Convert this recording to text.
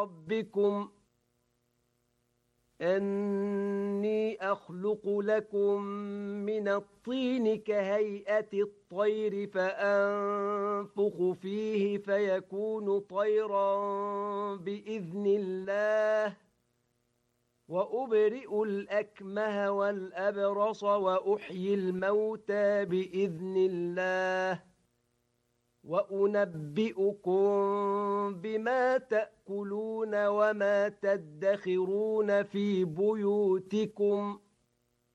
ربكم أني أخلق لكم من الطين كهيئة الطير فأنفخ فيه فيكون طيرا بإذن الله وأبرئ الأكمه والأبرص وأحيي الموتى بإذن الله وأنبئكم بما تأكلون وما تدخرون في بيوتكم